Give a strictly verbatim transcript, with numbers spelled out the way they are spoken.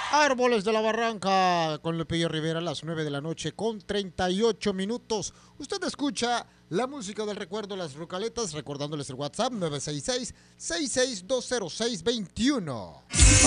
Árboles de la Barranca con Lupillo Rivera a las nueve de la noche con treinta y ocho minutos. Usted escucha la música del recuerdo, las Rucaletas, recordándoles el WhatsApp nueve seis seis, seis seis dos cero seis dos uno.